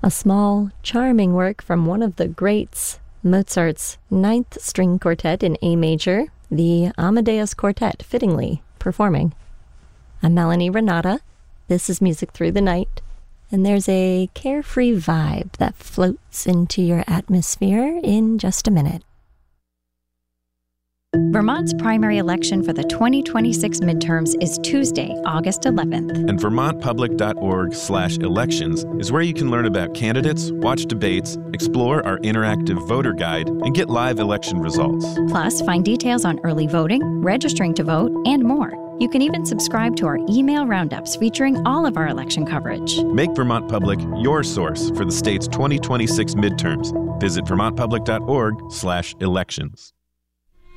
a small, charming work from one of the greats, Mozart's Ninth String Quartet in A major, the Amadeus Quartet, fittingly, performing. I'm Melanie Renata. This is Music Through the Night, and there's a carefree vibe that floats into your atmosphere in just a minute. Vermont's primary election for the 2026 midterms is Tuesday, August 11th. And VermontPublic.org/elections is where you can learn about candidates, watch debates, explore our interactive voter guide, and get live election results. Plus, find details on early voting, registering to vote, and more. You can even subscribe to our email roundups featuring all of our election coverage. Make Vermont Public your source for the state's 2026 midterms. Visit VermontPublic.org/elections.